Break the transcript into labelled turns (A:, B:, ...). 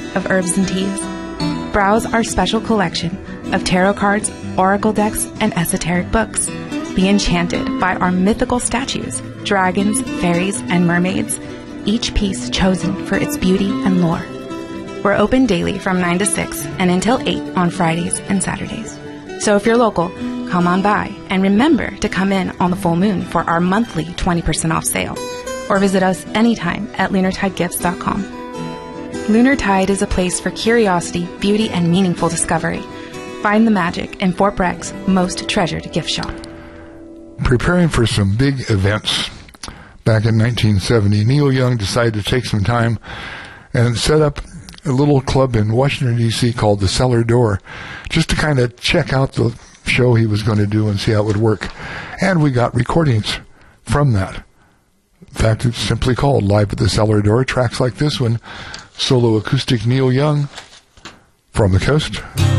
A: of herbs and teas. Browse our special collection of tarot cards, oracle decks, and esoteric books. Be enchanted by our mythical statues, dragons, fairies, and mermaids, each piece chosen for its beauty and lore. We're open daily from 9 to 6 and until 8 on Fridays and Saturdays. So if you're local, come on by and remember to come in on the full moon for our monthly 20% off sale, or visit us anytime at lunartidegifts.com. Lunartide is a place for curiosity, beauty, and meaningful discovery. Find the magic in Fort Bregg's most treasured gift shop.
B: Preparing for some big events. Back in 1970, Neil Young decided to take some time and set up a little club in Washington, D.C. called the Cellar Door, just to kind of check out the show he was going to do and see how it would work. And we got recordings from that. In fact, it's simply called Live at the Cellar Door. Tracks like this one, solo acoustic Neil Young, From the Coast.